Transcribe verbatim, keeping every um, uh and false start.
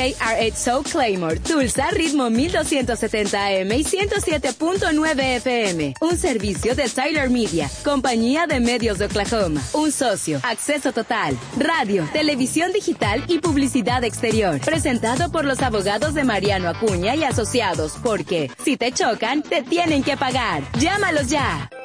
K R ocho Soul Claymore, Tulsa, ritmo mil doscientos setenta A M y ciento siete punto nueve F M. Un servicio de Tyler Media, compañía de medios de Oklahoma. Un socio, acceso total, radio, televisión digital y publicidad exterior. Presentado por los abogados de Mariano Acuña y Asociados, porque si te chocan, te tienen que pagar. Llámalos ya.